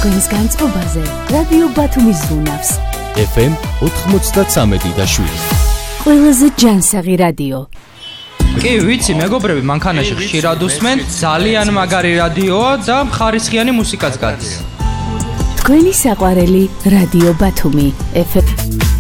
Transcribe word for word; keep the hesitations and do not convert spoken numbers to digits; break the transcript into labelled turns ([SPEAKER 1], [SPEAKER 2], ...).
[SPEAKER 1] თქვენს განწყობაზე რადიო ბათუმის ზუნავს
[SPEAKER 2] ეფ ემ ოთხმოცდათსამეტი და შვიდი.
[SPEAKER 1] ყველაზე ჯანსაღი რადიო.
[SPEAKER 3] კი, ვიცი, მეგობრები, მანქანაში ხშირად უსმენ, ძალიან მაგარი რადიოა და ხარისხიანი მუსიკაც გადის.
[SPEAKER 1] თქვენი საყვარელი რადიო ბათუმი ეფ ემ